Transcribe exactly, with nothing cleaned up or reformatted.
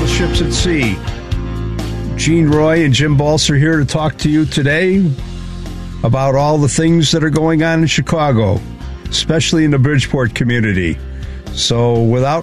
Ships at Sea. Gene Roy and Jim Balser here to talk to you today about all the things that are going on in Chicago, especially in the Bridgeport community. So without